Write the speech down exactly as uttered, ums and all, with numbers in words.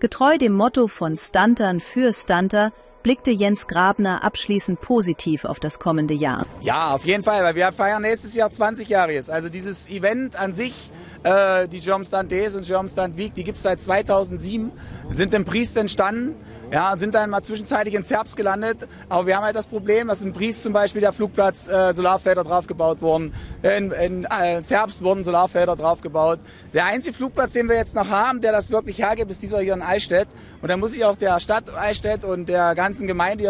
Getreu dem Motto von Stuntern für Stunter blickte Jens Grabner abschließend positiv auf das kommende Jahr. Ja, auf jeden Fall, weil wir feiern nächstes Jahr zwanzigjähriges. Also dieses Event an sich, äh, die German Stunt Days und German Stunt Week, die gibt es seit zweitausendsieben, sind in Briest entstanden, ja, sind dann mal zwischenzeitlich in Zerbst gelandet. Aber wir haben halt das Problem, dass in Briest zum Beispiel der Flugplatz äh, Solarfelder draufgebaut wurden. In, in äh, Zerbst wurden Solarfelder draufgebaut. Der einzige Flugplatz, den wir jetzt noch haben, der das wirklich hergibt, ist dieser hier in Eichstätt. Und da muss ich auch der Stadt Eichstätt und der ganzen Gemeinde